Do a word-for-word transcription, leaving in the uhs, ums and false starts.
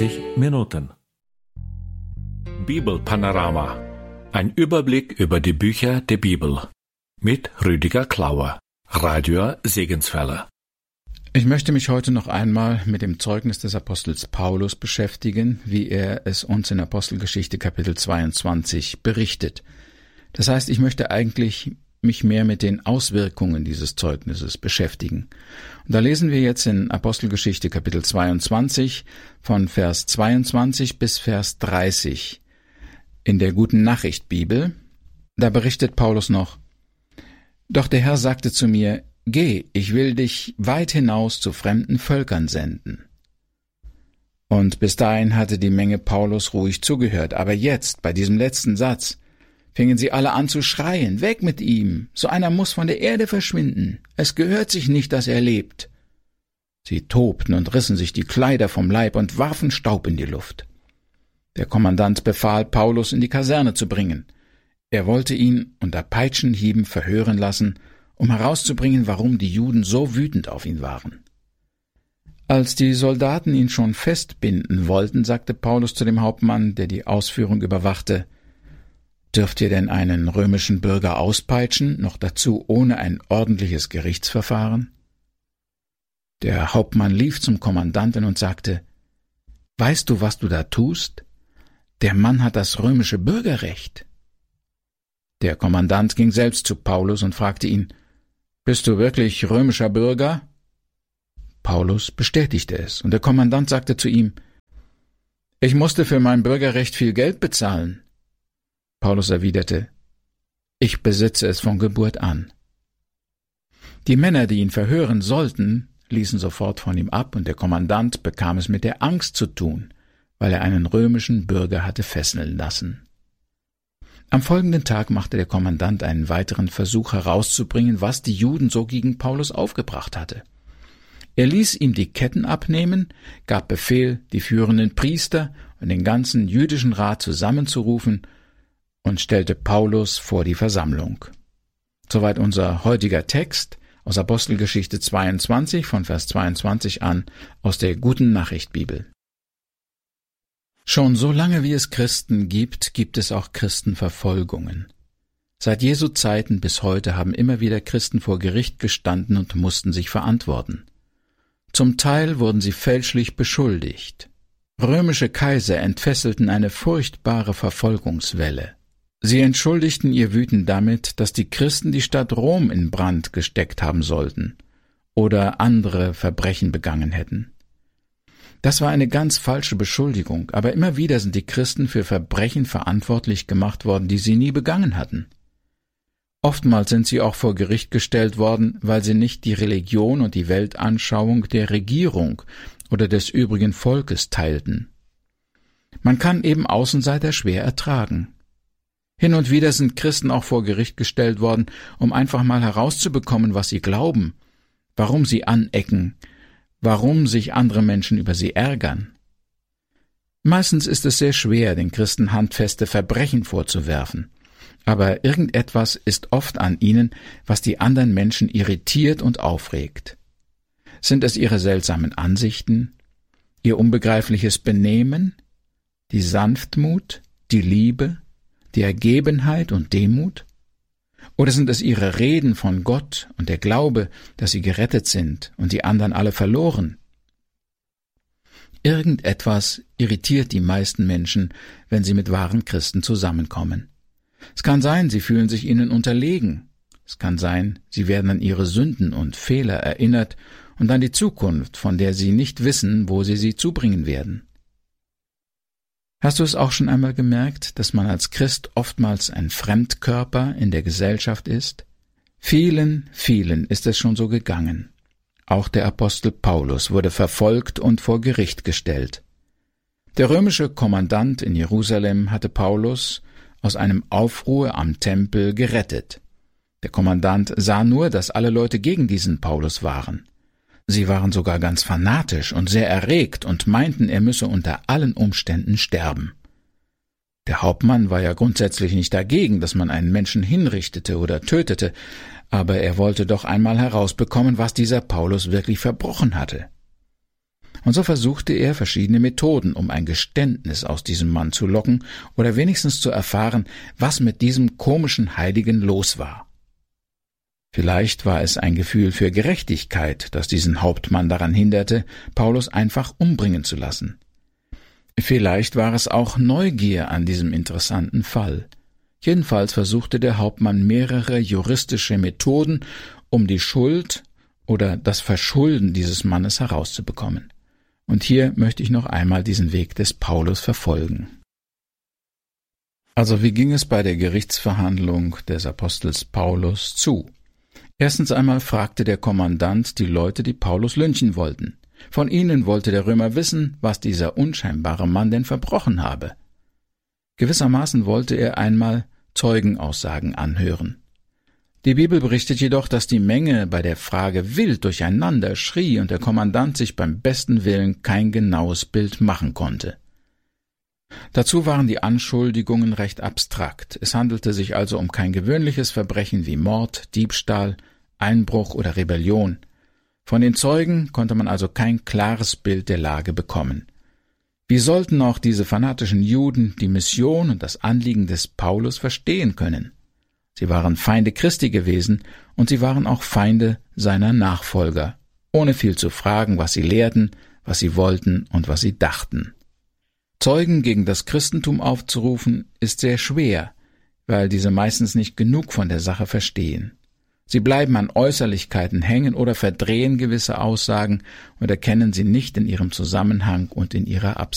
neunzig Minuten. Bibelpanorama. Ein Überblick über die Bücher der Bibel. Mit Rüdiger Klauer. Radio Segenswelle. Ich möchte mich heute noch einmal mit dem Zeugnis des Apostels Paulus beschäftigen, wie er es uns in Apostelgeschichte Kapitel zweiundzwanzig berichtet. Das heißt, ich möchte eigentlich mich mehr mit den Auswirkungen dieses Zeugnisses beschäftigen. Und da lesen wir jetzt in Apostelgeschichte Kapitel zweiundzwanzig von Vers zweiundzwanzig bis Vers dreißig in der Guten Nachricht Bibel. Da berichtet Paulus noch: Doch der Herr sagte zu mir: Geh, ich will dich weit hinaus zu fremden Völkern senden. Und bis dahin hatte die Menge Paulus ruhig zugehört, aber jetzt, bei diesem letzten Satz, fingen sie alle an zu schreien: Weg mit ihm! So einer muss von der Erde verschwinden! Es gehört sich nicht, dass er lebt! Sie tobten und rissen sich die Kleider vom Leib und warfen Staub in die Luft. Der Kommandant befahl, Paulus in die Kaserne zu bringen. Er wollte ihn unter Peitschenhieben verhören lassen, um herauszubringen, warum die Juden so wütend auf ihn waren. Als die Soldaten ihn schon festbinden wollten, sagte Paulus zu dem Hauptmann, der die Ausführung überwachte: Dürft ihr denn einen römischen Bürger auspeitschen, noch dazu ohne ein ordentliches Gerichtsverfahren? Der Hauptmann lief zum Kommandanten und sagte: Weißt du, was du da tust? Der Mann hat das römische Bürgerrecht. Der Kommandant ging selbst zu Paulus und fragte ihn: Bist du wirklich römischer Bürger? Paulus bestätigte es, und der Kommandant sagte zu ihm: Ich musste für mein Bürgerrecht viel Geld bezahlen. Paulus erwiderte: Ich besitze es von Geburt an. Die Männer, die ihn verhören sollten, ließen sofort von ihm ab, und der Kommandant bekam es mit der Angst zu tun, weil er einen römischen Bürger hatte fesseln lassen. Am folgenden Tag machte der Kommandant einen weiteren Versuch herauszubringen, was die Juden so gegen Paulus aufgebracht hatte. Er ließ ihm die Ketten abnehmen, gab Befehl, die führenden Priester und den ganzen jüdischen Rat zusammenzurufen und stellte Paulus vor die Versammlung. Soweit unser heutiger Text aus Apostelgeschichte zweiundzwanzig von Vers zweiundzwanzig an aus der Guten Nachricht Bibel. Schon so lange wie es Christen gibt, gibt es auch Christenverfolgungen. Seit Jesu Zeiten bis heute haben immer wieder Christen vor Gericht gestanden und mussten sich verantworten. Zum Teil wurden sie fälschlich beschuldigt. Römische Kaiser entfesselten eine furchtbare Verfolgungswelle. Sie entschuldigten ihr Wüten damit, dass die Christen die Stadt Rom in Brand gesteckt haben sollten oder andere Verbrechen begangen hätten. Das war eine ganz falsche Beschuldigung, aber immer wieder sind die Christen für Verbrechen verantwortlich gemacht worden, die sie nie begangen hatten. Oftmals sind sie auch vor Gericht gestellt worden, weil sie nicht die Religion und die Weltanschauung der Regierung oder des übrigen Volkes teilten. Man kann eben Außenseiter schwer ertragen. Hin und wieder sind Christen auch vor Gericht gestellt worden, um einfach mal herauszubekommen, was sie glauben, warum sie anecken, warum sich andere Menschen über sie ärgern. Meistens ist es sehr schwer, den Christen handfeste Verbrechen vorzuwerfen, aber irgendetwas ist oft an ihnen, was die anderen Menschen irritiert und aufregt. Sind es ihre seltsamen Ansichten, ihr unbegreifliches Benehmen, die Sanftmut, die Liebe, die Ergebenheit und Demut? Oder sind es ihre Reden von Gott und der Glaube, dass sie gerettet sind und die anderen alle verloren? Irgendetwas irritiert die meisten Menschen, wenn sie mit wahren Christen zusammenkommen. Es kann sein, sie fühlen sich ihnen unterlegen. Es kann sein, sie werden an ihre Sünden und Fehler erinnert und an die Zukunft, von der sie nicht wissen, wo sie sie zubringen werden. Hast du es auch schon einmal gemerkt, dass man als Christ oftmals ein Fremdkörper in der Gesellschaft ist? Vielen, vielen ist es schon so gegangen. Auch der Apostel Paulus wurde verfolgt und vor Gericht gestellt. Der römische Kommandant in Jerusalem hatte Paulus aus einem Aufruhr am Tempel gerettet. Der Kommandant sah nur, dass alle Leute gegen diesen Paulus waren. Sie waren sogar ganz fanatisch und sehr erregt und meinten, er müsse unter allen Umständen sterben. Der Hauptmann war ja grundsätzlich nicht dagegen, dass man einen Menschen hinrichtete oder tötete, aber er wollte doch einmal herausbekommen, was dieser Paulus wirklich verbrochen hatte. Und so versuchte er verschiedene Methoden, um ein Geständnis aus diesem Mann zu locken oder wenigstens zu erfahren, was mit diesem komischen Heiligen los war. Vielleicht war es ein Gefühl für Gerechtigkeit, das diesen Hauptmann daran hinderte, Paulus einfach umbringen zu lassen. Vielleicht war es auch Neugier an diesem interessanten Fall. Jedenfalls versuchte der Hauptmann mehrere juristische Methoden, um die Schuld oder das Verschulden dieses Mannes herauszubekommen. Und hier möchte ich noch einmal diesen Weg des Paulus verfolgen. Also wie ging es bei der Gerichtsverhandlung des Apostels Paulus zu? Erstens einmal fragte der Kommandant die Leute, die Paulus lynchen wollten. Von ihnen wollte der Römer wissen, was dieser unscheinbare Mann denn verbrochen habe. Gewissermaßen wollte er einmal Zeugenaussagen anhören. Die Bibel berichtet jedoch, dass die Menge bei der Frage wild durcheinander schrie und der Kommandant sich beim besten Willen kein genaues Bild machen konnte. Dazu waren die Anschuldigungen recht abstrakt. Es handelte sich also um kein gewöhnliches Verbrechen wie Mord, Diebstahl, Einbruch oder Rebellion. Von den Zeugen konnte man also kein klares Bild der Lage bekommen. Wie sollten auch diese fanatischen Juden die Mission und das Anliegen des Paulus verstehen können? Sie waren Feinde Christi gewesen und sie waren auch Feinde seiner Nachfolger, ohne viel zu fragen, was sie lehrten, was sie wollten und was sie dachten. Zeugen gegen das Christentum aufzurufen, ist sehr schwer, weil diese meistens nicht genug von der Sache verstehen. Sie bleiben an Äußerlichkeiten hängen oder verdrehen gewisse Aussagen und erkennen sie nicht in ihrem Zusammenhang und in ihrer Absicht.